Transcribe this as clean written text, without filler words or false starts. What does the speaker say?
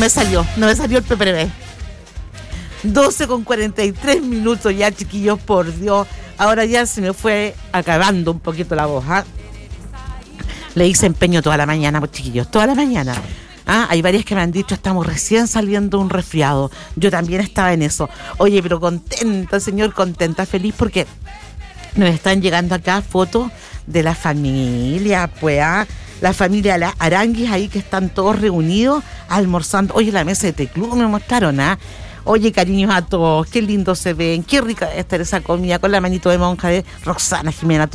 me salió el PPB. 12:43 ya, chiquillos, por Dios. Ahora ya se me fue acabando un poquito la voz, ¿ah? Le hice empeño toda la mañana, pues, chiquillos, toda la mañana. Hay varias que me han dicho, estamos recién saliendo un resfriado. Yo también estaba en eso. Oye, pero contenta, señor, contenta, feliz, porque nos están llegando acá fotos de la familia, pues, la familia Aranguis ahí, que están todos reunidos almorzando. Oye, la mesa de Teclú me mostraron, Oye, cariños a todos, qué lindo se ven, qué rica debe estar esa comida con la manito de monja de Roxana Jimena.